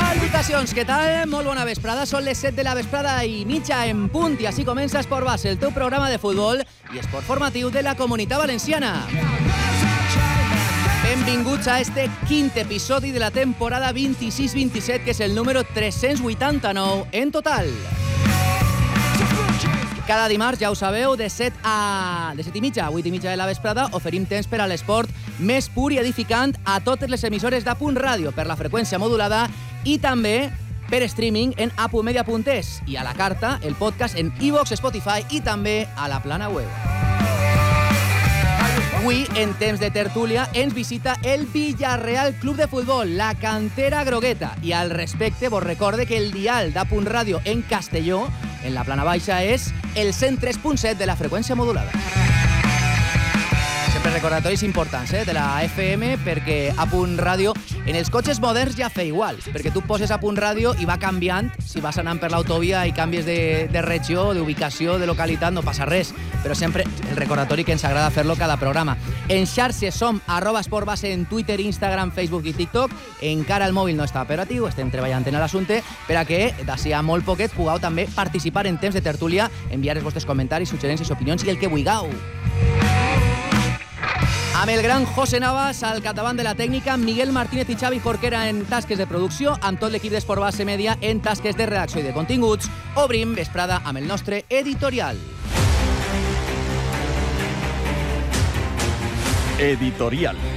Salutacions, què tal? Molt bona vesprada, són les 7 de la vesprada i mitja en punt i així comença Esport Base, el teu programa de futbol i esport formatiu de la Comunitat Valenciana. Benvinguts a este quint episodi de la temporada 26-27, que és el número 389 en total. Cada dimarts, ja ho sabeu, de 7 i mitja a 8 i mitja de la vesprada oferim temps per a l'esport més pur i edificant a totes les emissores d'Apunt Ràdio per la freqüència modulada i també per streaming en apumedia.es i a la carta, el podcast en iVoox, Spotify i també a la plana web. Avui, en temps de tertúlia, ens visita el Villarreal Club de Futbol, la cantera grogueta. I al respecte, vos recorde que el dial d'Apunt Ràdio en Castelló, en la plana baixa, és el 103.7 de la freqüència modulada. Sempre recordatoris importants de la FM, perquè Apunt Ràdio en els cotxes moderns ja fa igual, perquè tu poses Apunt Ràdio i va canviant. Si vas anant per l'autovia i canvies de regió, d'ubicació, de localitat, no passa res, però sempre el recordatori que ens agrada fer-lo cada programa. En xarxes som @esportbase en Twitter, Instagram, Facebook i TikTok. Encara el mòbil no està operatiu, estem treballant en l'assumpte per a que d'ací a molt poquet pugueu també participar en temps de tertúlia, enviar els vostres comentaris, suggerències, opinions i el que vulgueu. Amb el gran José Navas al capdavant de la tècnica, Miguel Martínez i Xavi Jorquera en tasques de producció, amb tot l'equip d'Esport Base Media en tasques de redacció i de continguts, obrim vesprada amb el nostre editorial. Editorial.